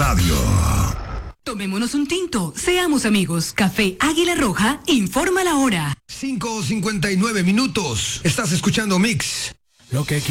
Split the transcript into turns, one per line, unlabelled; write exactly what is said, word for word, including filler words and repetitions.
Radio.
Tomémonos un tinto, seamos amigos. Café Águila Roja informa la hora.
cinco cincuenta y nueve minutos. Estás escuchando Mix.
Lo que